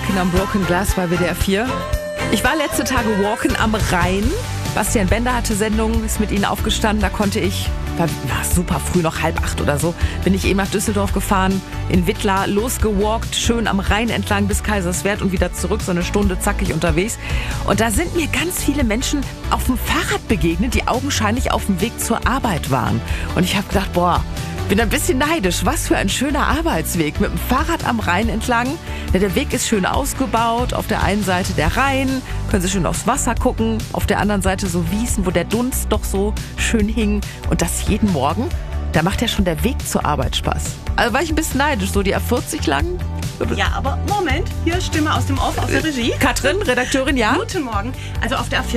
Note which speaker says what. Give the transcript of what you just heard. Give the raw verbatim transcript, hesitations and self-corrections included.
Speaker 1: Walking on Broken Glass bei W D R vier. Ich war letzte Tage walken am Rhein. Bastian Bender hatte Sendung, ist mit ihnen aufgestanden. Da konnte ich, war, war super früh, noch halb acht oder so, bin ich eben nach Düsseldorf gefahren, in Wittlar losgewalkt, schön am Rhein entlang bis Kaiserswerth und wieder zurück, so eine Stunde zackig unterwegs. Und da sind mir ganz viele Menschen auf dem Fahrrad begegnet, die augenscheinlich auf dem Weg zur Arbeit waren. Und ich habe gedacht, boah, bin ein bisschen neidisch. Was für ein schöner Arbeitsweg. Mit dem Fahrrad am Rhein entlang. Ja, der Weg ist schön ausgebaut. Auf der einen Seite der Rhein. Können Sie schön aufs Wasser gucken. Auf der anderen Seite so Wiesen, wo der Dunst doch so schön hing. Und das jeden Morgen. Da macht ja schon der Weg zur Arbeit Spaß. Also war ich ein bisschen neidisch. So die A vierzig lang.
Speaker 2: Ja, aber Moment. Hier Stimme aus dem Off, aus der Regie.
Speaker 1: Katrin, Redakteurin, ja?
Speaker 2: Guten Morgen. Also auf der A vierzig